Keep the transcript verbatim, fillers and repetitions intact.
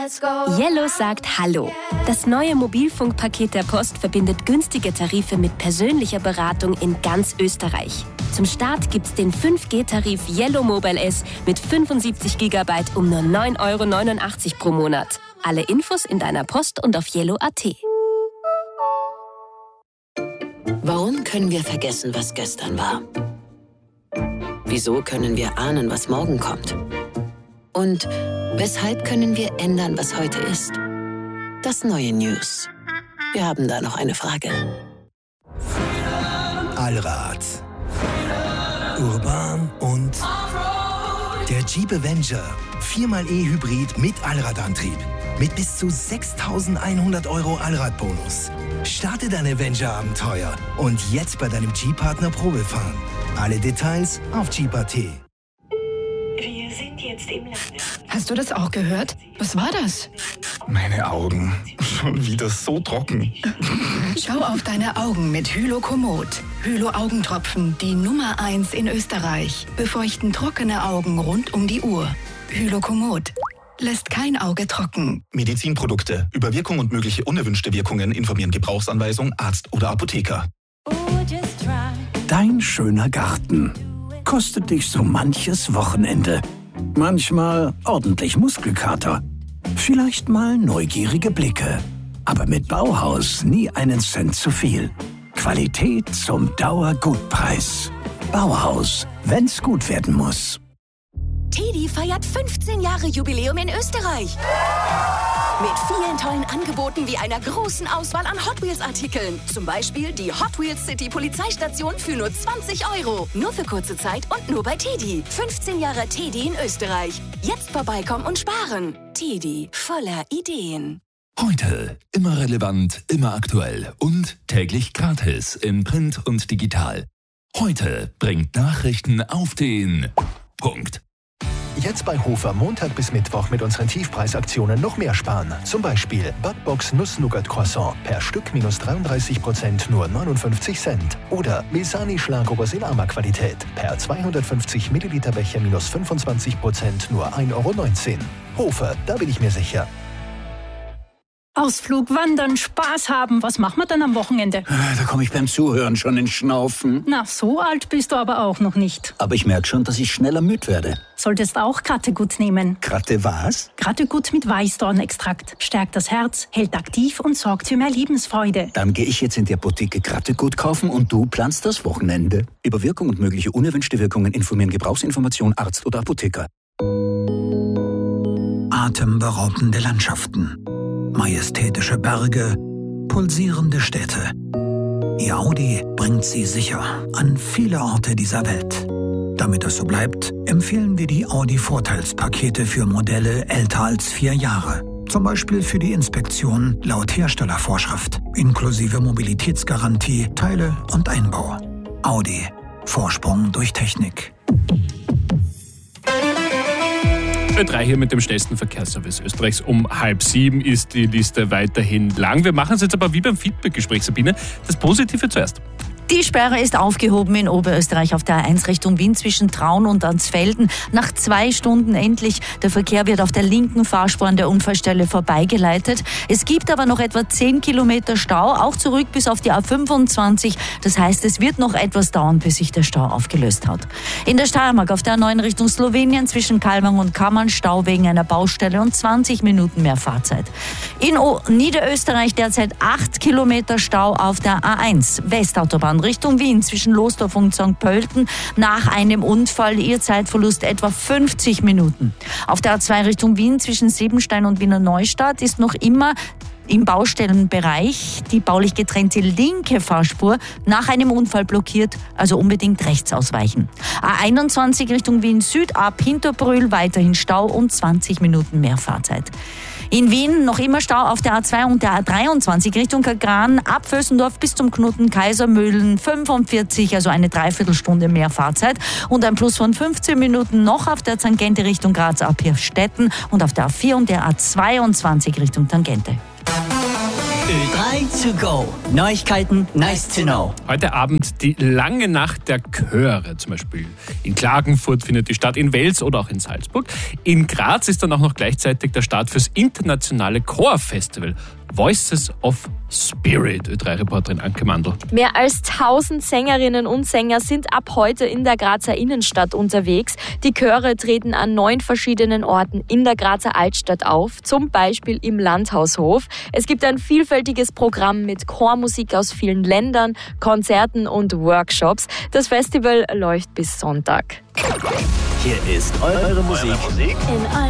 Yellow sagt Hallo. Das neue Mobilfunkpaket der Post verbindet günstige Tarife mit persönlicher Beratung in ganz Österreich. Zum Start gibt's den fünf G-Tarif Yellow Mobile S mit fünfundsiebzig Gigabyte um nur neun Euro neunundachtzig pro Monat. Alle Infos in deiner Post und auf yellow punkt at. Warum können wir vergessen, was gestern war? Wieso können wir ahnen, was morgen kommt? Und weshalb können wir ändern, was heute ist? Das neue News. Wir haben da noch eine Frage. Allrad. Urban und der Jeep Avenger. viermal E-Hybrid mit Allradantrieb. Mit bis zu sechstausendeinhundert Euro Allradbonus. Starte dein Avenger-Abenteuer und jetzt bei deinem Jeep-Partner Probefahren. Alle Details auf jeep punkt at. Wir sind jetzt im Lande. Hast du das auch gehört? Was war das? Meine Augen. Schon wieder so trocken. Schau auf deine Augen mit Hylokomod. Hylo-Augentropfen, die Nummer eins in Österreich. Befeuchten trockene Augen rund um die Uhr. Hylokomod. Lässt kein Auge trocken. Medizinprodukte. Über Wirkung und mögliche unerwünschte Wirkungen informieren Gebrauchsanweisung, Arzt oder Apotheker. Dein schöner Garten kostet dich so manches Wochenende. Manchmal ordentlich Muskelkater. Vielleicht mal neugierige Blicke. Aber mit Bauhaus nie einen Cent zu viel. Qualität zum Dauergutpreis. Bauhaus, wenn's gut werden muss. Teddy feiert fünfzehn Jahre Jubiläum in Österreich. Mit vielen tollen Angeboten wie einer großen Auswahl an Hot Wheels-Artikeln. Zum Beispiel die Hot Wheels City Polizeistation für nur zwanzig Euro. Nur für kurze Zeit und nur bei Teddy. fünfzehn Jahre Teddy in Österreich. Jetzt vorbeikommen und sparen. Teddy, voller Ideen. Heute immer relevant, immer aktuell und täglich gratis in Print und digital. Heute bringt Nachrichten auf den Punkt. Jetzt bei Hofer Montag bis Mittwoch mit unseren Tiefpreisaktionen noch mehr sparen. Zum Beispiel Butbox Nuss-Nougat-Croissant per Stück minus dreiunddreißig Prozent nur neunundfünfzig Cent. Oder Mesani Schlagobers in Qualität per zweihundertfünfzig Milliliter Becher minus fünfundzwanzig Prozent nur ein Euro neunzehn. Hofer, da bin ich mir sicher. Ausflug, Wandern, Spaß haben. Was machen wir dann am Wochenende? Da komme ich beim Zuhören schon ins Schnaufen. Na, so alt bist du aber auch noch nicht. Aber ich merke schon, dass ich schneller müde werde. Solltest auch Krattegut nehmen. Kratte was? Krattegut mit Weißdornextrakt. Stärkt das Herz, hält aktiv und sorgt für mehr Lebensfreude. Dann gehe ich jetzt in die Apotheke Krattegut kaufen und du planst das Wochenende. Über Wirkung und mögliche unerwünschte Wirkungen informieren Gebrauchsinformation, Arzt oder Apotheker. Atemberaubende Landschaften. Majestätische Berge, pulsierende Städte. Ihr Audi bringt sie sicher an viele Orte dieser Welt. Damit es so bleibt, empfehlen wir die Audi-Vorteilspakete für Modelle älter als vier Jahre. Zum Beispiel für die Inspektion laut Herstellervorschrift, inklusive Mobilitätsgarantie, Teile und Einbau. Audi. Vorsprung durch Technik. drei hier mit dem schnellsten Verkehrsservice Österreichs. Um halb sieben ist die Liste weiterhin lang. Wir machen es jetzt aber wie beim Feedback-Gespräch, Sabine. Das Positive zuerst. Die Sperre ist aufgehoben in Oberösterreich auf der A eins Richtung Wien zwischen Traun und Ansfelden. Nach zwei Stunden endlich. Der Verkehr wird auf der linken Fahrspur an der Unfallstelle vorbeigeleitet. Es gibt aber noch etwa zehn Kilometer Stau, auch zurück bis auf die A fünfundzwanzig. Das heißt, es wird noch etwas dauern, bis sich der Stau aufgelöst hat. In der Steiermark auf der A neun Richtung Slowenien zwischen Kalmang und Kammern Stau wegen einer Baustelle und zwanzig Minuten mehr Fahrzeit. In o- Niederösterreich derzeit acht Kilometer Stau auf der A eins Westautobahn Richtung Wien zwischen Lostorf und Sankt Pölten nach einem Unfall. Ihr Zeitverlust etwa fünfzig Minuten. Auf der A zwei Richtung Wien zwischen Siebenstein und Wiener Neustadt ist noch immer im Baustellenbereich die baulich getrennte linke Fahrspur nach einem Unfall blockiert, also unbedingt rechts ausweichen. A einundzwanzig Richtung Wien Süd ab Hinterbrühl weiterhin Stau und zwanzig Minuten mehr Fahrzeit. In Wien noch immer Stau auf der A zwei und der A dreiundzwanzig Richtung Kagran, ab Vösendorf bis zum Knoten Kaisermühlen fünfundvierzig, also eine Dreiviertelstunde mehr Fahrzeit und ein Plus von fünfzehn Minuten noch auf der Tangente Richtung Graz ab Hirstetten und auf der A vier und der A zweiundzwanzig Richtung Tangente. Ö drei to go. Neuigkeiten, nice to know. Heute Abend die lange Nacht der Chöre. Zum Beispiel in Klagenfurt findet die statt, in Wels oder auch in Salzburg. In Graz ist dann auch noch gleichzeitig der Start fürs internationale Chorfestival Voices of Spirit. Ö drei Reporterin Anke Mandl. Mehr als tausend Sängerinnen und Sänger sind ab heute in der Grazer Innenstadt unterwegs. Die Chöre treten an neun verschiedenen Orten in der Grazer Altstadt auf, zum Beispiel im Landhaushof. Es gibt ein vielfältiges Programm mit Chormusik aus vielen Ländern, Konzerten und Workshops. Das Festival läuft bis Sonntag. Hier ist eure Musik. In